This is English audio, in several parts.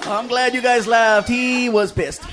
I'm glad you guys laughed. He was pissed.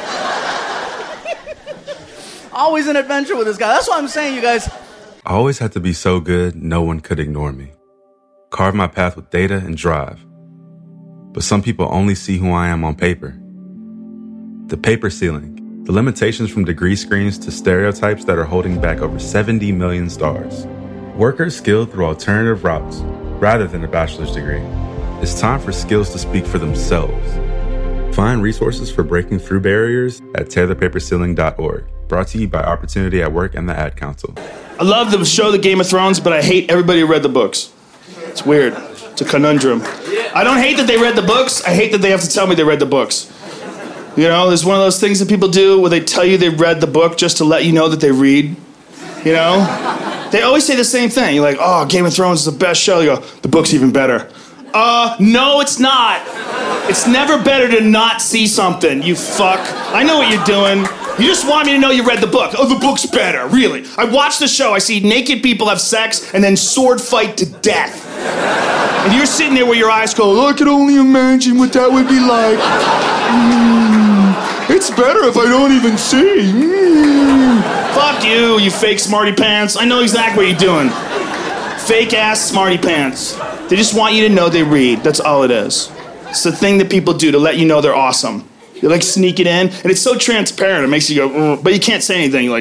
Always an adventure with this guy. That's what I'm saying, you guys. I always had to be so good, no one could ignore me. Carve my path with data and drive. But some people only see who I am on paper. The paper ceiling. The limitations from degree screens to stereotypes that are holding back over 70 million stars. Workers skilled through alternative routes, rather than a bachelor's degree. It's time for skills to speak for themselves. Find resources for breaking through barriers at tearthepaperceiling.org. Brought to you by Opportunity at Work and the Ad Council. I love the show The Game of Thrones, but I hate everybody who read the books. It's weird. It's a conundrum. I don't hate that they read the books. I hate that they have to tell me they read the books. You know, there's one of those things that people do where they tell you they read the book just to let you know that they read. You know? They always say the same thing. You're like, oh, Game of Thrones is the best show. You go, the book's even better. No, it's not. It's never better to not see something, you fuck. I know what you're doing. You just want me to know you read the book. Oh, the book's better, really. I watch the show, I see naked people have sex and then sword fight to death. And you're sitting there with your eyes closed. Oh, I can only imagine what that would be like. It's better if I don't even see. Fuck you, you fake smarty pants. I know exactly what you're doing. Fake ass smarty pants. They just want you to know they read. That's all it is. It's the thing that people do to let you know they're awesome. You like sneak it in, and it's so transparent. It makes you go, but you can't say anything. You're like,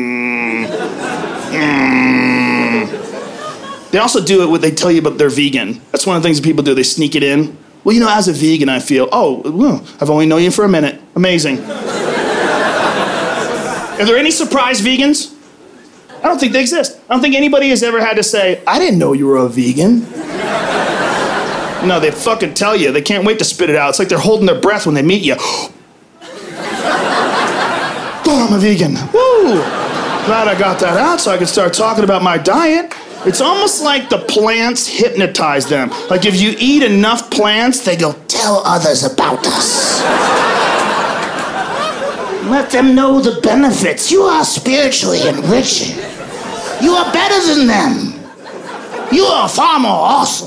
They also do it when they tell you about they're vegan. That's one of the things that people do. They sneak it in. Well, you know, as a vegan, I feel, I've only known you for a minute. Amazing. Are there any surprise vegans? I don't think they exist. I don't think anybody has ever had to say, I didn't know you were a vegan. No, they fucking tell you. They can't wait to spit it out. It's like they're holding their breath when they meet you. Oh, I'm a vegan. Woo! Glad I got that out so I can start talking about my diet. It's almost like the plants hypnotize them. Like if you eat enough plants, they go, tell others about us. Let them know the benefits. You are spiritually enriching. You are better than them. You are far more awesome.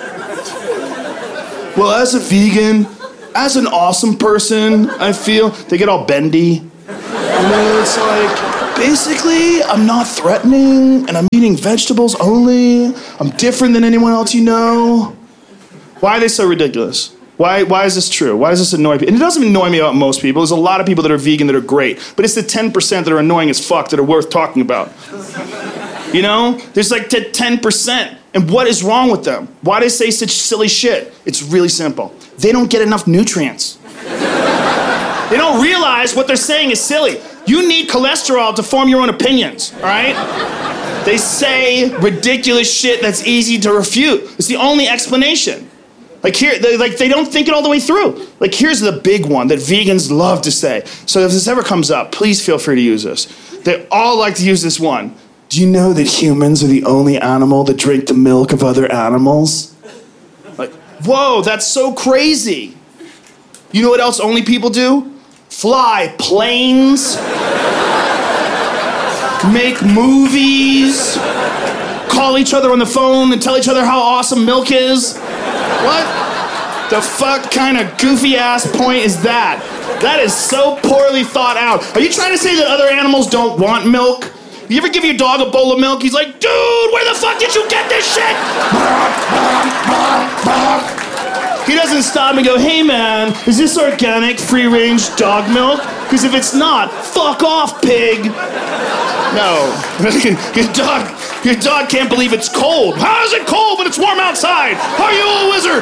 Well, as a vegan, as an awesome person, I feel they get all bendy. You know, it's like, basically, I'm not threatening, and I'm eating vegetables only. I'm different than anyone else you know. Why are they so ridiculous? Why is this true? Why does this annoy people? And it doesn't annoy me about most people. There's a lot of people that are vegan that are great, but it's the 10% that are annoying as fuck that are worth talking about. You know? There's like 10%. And what is wrong with them? Why do they say such silly shit? It's really simple. They don't get enough nutrients. They don't realize what they're saying is silly. You need cholesterol to form your own opinions, all right? They say ridiculous shit that's easy to refute. It's the only explanation. Like they don't think it all the way through. Like here's the big one that vegans love to say. So if this ever comes up, please feel free to use this. They all like to use this one. Do you know that humans are the only animal that drink the milk of other animals? Like, whoa, that's so crazy. You know what else only people do? Fly planes, make movies, call each other on the phone and tell each other how awesome milk is. What the fuck kind of goofy ass point is that? That is so poorly thought out. Are you trying to say that other animals don't want milk? You ever give your dog a bowl of milk? He's like, dude, where the fuck did you get this shit? He doesn't stop and go, hey man, is this organic, free-range dog milk? Because if it's not, fuck off, pig. No, your dog can't believe it's cold. How is it cold when it's warm outside? Are you a wizard?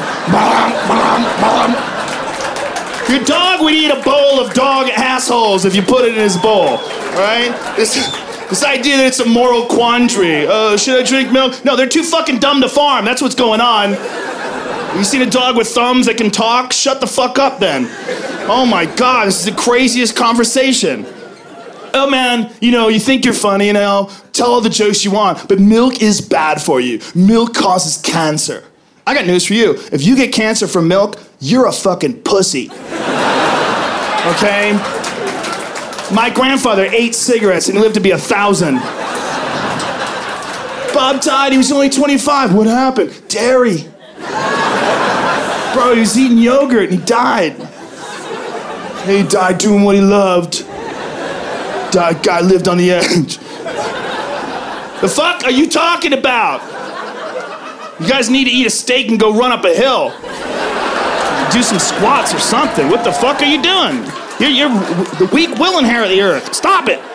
Your dog would eat a bowl of dog assholes if you put it in his bowl, all right? This idea that it's a moral quandary. Should I drink milk? No, they're too fucking dumb to farm. That's what's going on. You seen a dog with thumbs that can talk? Shut the fuck up then. Oh my God, this is the craziest conversation. Oh man, you know, you think you're funny and I'll tell all the jokes you want, but milk is bad for you. Milk causes cancer. I got news for you. If you get cancer from milk, you're a fucking pussy. Okay? My grandfather ate cigarettes and he lived to be 1,000. Bob died, he was only 25. What happened? Dairy. Bro, he was eating yogurt and he died. He died doing what he loved. Guy lived on the edge. The fuck are you talking about? You guys need to eat a steak and go run up a hill. Do some squats or something. What the fuck are you doing? You're the weak-willing hair of the earth. Stop it.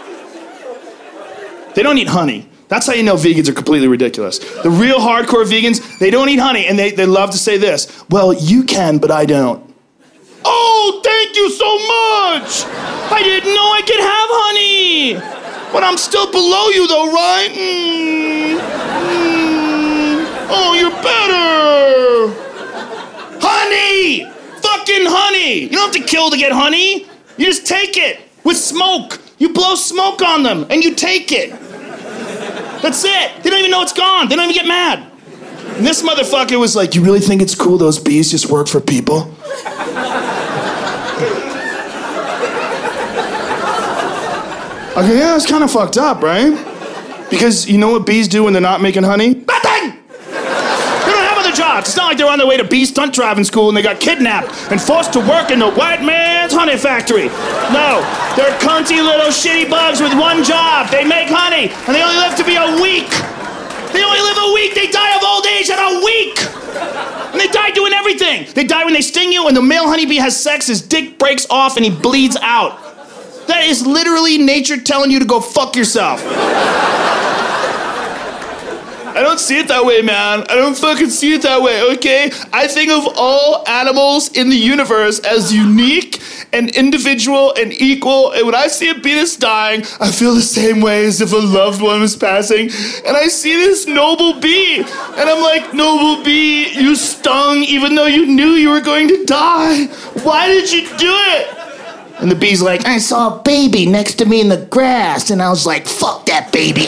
They don't eat honey. That's how you know vegans are completely ridiculous. The real hardcore vegans, they don't eat honey, and they love to say this. Well, you can, but I don't. Oh, thank you so much. I didn't know I could have honey. But I'm still below you, though, right? Oh, you're better. Honey! Fucking honey! You don't have to kill to get honey. You just take it with smoke. You blow smoke on them, and you take it. That's it. They don't even know it's gone. They don't even get mad. And this motherfucker was like, you really think it's cool those bees just work for people? Okay, yeah, it's kind of fucked up, right? Because you know what bees do when they're not making honey? Nothing! They don't have other jobs. It's not like they're on their way to bee stunt driving school and they got kidnapped and forced to work in the white man's honey factory. No, they're cunty little shitty bugs with one job. They make honey, and they only live to be a week. They only live a week. They die of old age at a week. And they die doing everything. They die when they sting you, and the male honeybee has sex, his dick breaks off, and he bleeds out. That is literally nature telling you to go fuck yourself. I don't see it that way, man. I don't fucking see it that way, okay? I think of all animals in the universe as unique and individual and equal. And when I see a bee that's dying, I feel the same way as if a loved one was passing. And I see this noble bee. And I'm like, noble bee, you stung even though you knew you were going to die. Why did you do it? And the bee's like, I saw a baby next to me in the grass. And I was like, fuck that baby.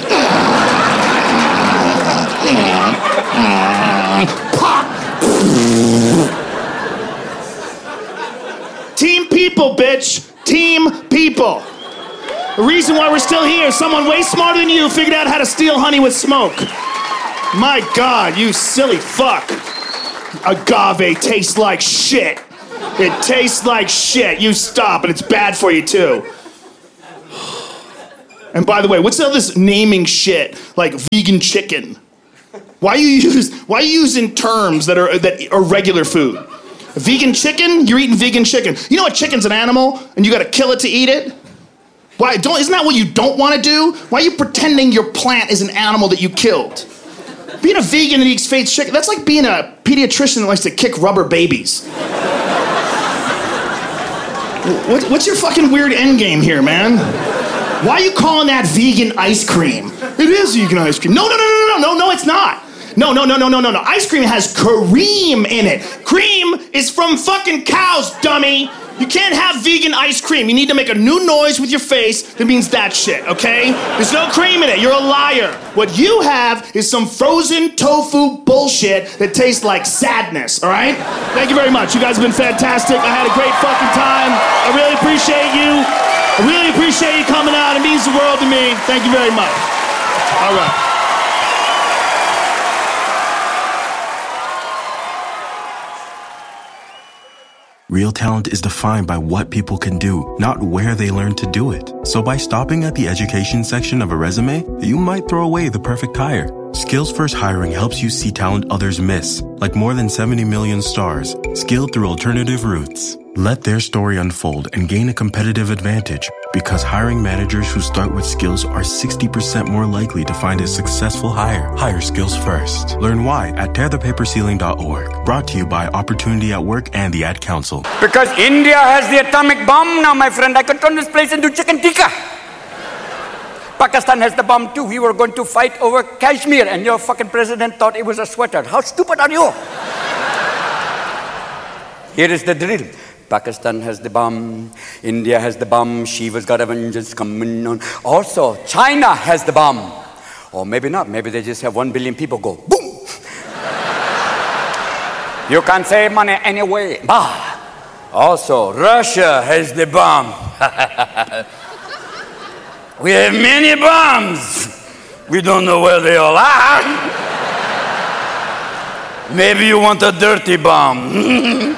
Team people, bitch. Team people. The reason why we're still here, someone way smarter than you figured out how to steal honey with smoke. My God, you silly fuck. Agave tastes like shit. It tastes like shit. You stop, and it's bad for you, too. And by the way, what's all this naming shit like vegan chicken? Why are you using terms that are regular food? Vegan chicken? You're eating vegan chicken. You know what? Chicken's an animal, and you got to kill it to eat it. Why? Isn't that what you don't want to do? Why are you pretending your plant is an animal that you killed? Being a vegan that eats fake chicken, that's like being a pediatrician that likes to kick rubber babies. What's your fucking weird end game here, man? Why are you calling that vegan ice cream? It is vegan ice cream. No, it's not. No. Ice cream has cream in it. Cream is from fucking cows, dummy. You can't have vegan ice cream. You need to make a new noise with your face that means that shit, okay? There's no cream in it. You're a liar. What you have is some frozen tofu bullshit that tastes like sadness, all right? Thank you very much. You guys have been fantastic. I had a great fucking time. I really appreciate you. I really appreciate you coming out. It means the world to me. Thank you very much. All right. Real talent is defined by what people can do, not where they learn to do it. So by stopping at the education section of a resume, you might throw away the perfect hire. Skills First Hiring helps you see talent others miss, like more than 70 million stars, skilled through alternative routes. Let their story unfold and gain a competitive advantage, because hiring managers who start with skills are 60% more likely to find a successful hire. Hire skills first. Learn why at tearthepaperceiling.org. Brought to you by Opportunity at Work and the Ad Council. Because India has the atomic bomb now, my friend. I can turn this place into chicken tikka. Pakistan has the bomb too. We were going to fight over Kashmir, and your fucking president thought it was a sweater. How stupid are you? Here is the drill. Pakistan has the bomb, India has the bomb, Shiva's got a vengeance coming on. Also, China has the bomb. Or maybe not, maybe they just have 1 billion people go boom. You can't save money anyway. Bah. Also, Russia has the bomb. We have many bombs. We don't know where they all are. Maybe you want a dirty bomb.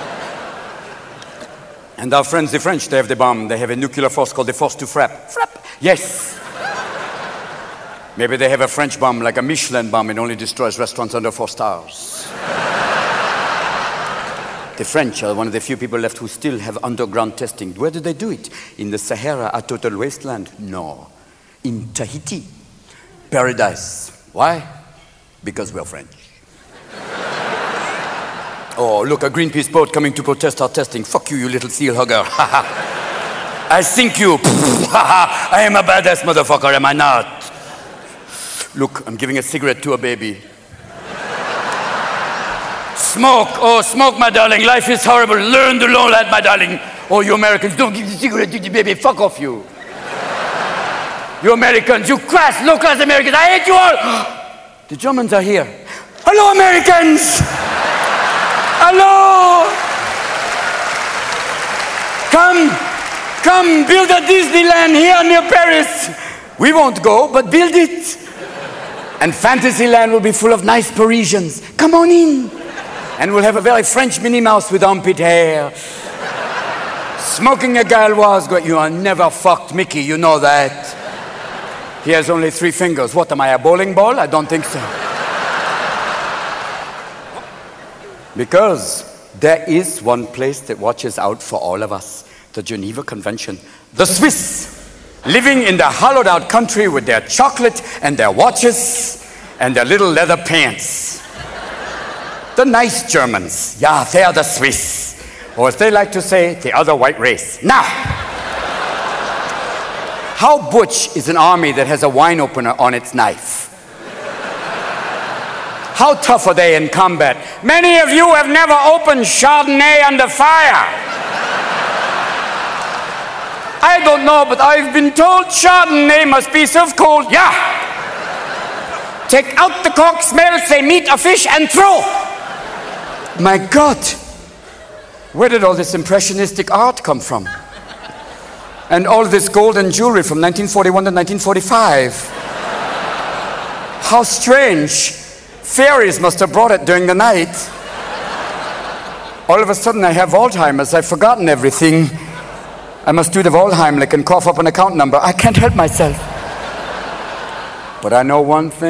And our friends, the French, they have the bomb. They have a nuclear force called the force to frappe. Frappe! Yes. Maybe they have a French bomb, like a Michelin bomb. It only destroys restaurants under 4 stars. The French are one of the few people left who still have underground testing. Where do they do it? In the Sahara, a total wasteland? No. In Tahiti. Paradise. Why? Because we're French. Oh, look, a Greenpeace boat coming to protest our testing. Fuck you, you little seal hugger. I sink you. I am a badass motherfucker, am I not? Look, I'm giving a cigarette to a baby. Smoke, oh, smoke, my darling. Life is horrible. Learn to know that, my darling. Oh, you Americans, don't give the cigarette to the baby. Fuck off, you. You Americans, you crass, low-class Americans. I hate you all. The Germans are here. Hello, Americans. Hello. Come, build a Disneyland here near Paris. We won't go, but build it. And Fantasyland will be full of nice Parisians. Come on in. And we'll have a very French Minnie Mouse with armpit hair. Smoking a Gauloise. You are never fucked Mickey, you know that. He has only 3 fingers. What, am I a bowling ball? I don't think so. Because there is one place that watches out for all of us. The Geneva Convention. The Swiss. Living in their hollowed out country with their chocolate and their watches and their little leather pants. The nice Germans. Yeah, they are the Swiss. Or as they like to say, the other white race. Now, how butch is an army that has a wine opener on its knife? How tough are they in combat? Many of you have never opened Chardonnay under fire. I don't know, but I've been told Chardonnay must be served cold. Yeah. Take out the cork, smell, say meat or fish, and throw. My God. Where did all this impressionistic art come from? And all this gold and jewelry from 1941 to 1945. How strange. Fairies must have brought it during the night. All of a sudden I have Alzheimer's. I've forgotten everything. I must do the Volheimlich and cough up an account number. I can't help myself. But I know one thing.